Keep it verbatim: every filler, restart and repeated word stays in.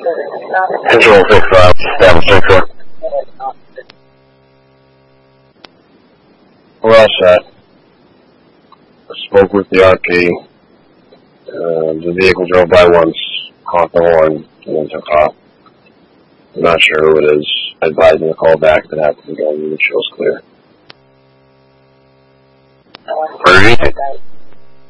Control six five, seven six four. We're all set. I spoke with the R P. Uh, the vehicle drove by once, honked the horn, and then took off. I'm not sure who it is. I advised him to call back if it happens again. The show's clear. Pretty.